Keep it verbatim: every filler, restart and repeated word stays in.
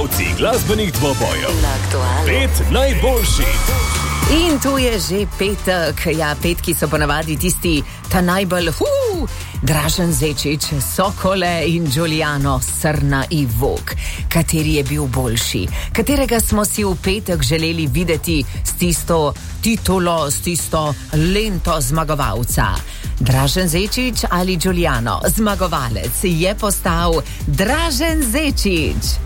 zmagovalci glasbenih dvobojev. Pet najboljših. In tu je že petek. Ja, petki so ponavadi tisti ta najbolj huu. Dražen Zečič, Sokole in Giuliano, Srna in Vuk. Kateri je bil boljši? Katerega smo si v petek želeli videti s tisto titulo, s tisto lento zmagovalca? Dražen Zečič ali Giuliano? Zmagovalec je postal Dražen Zečič.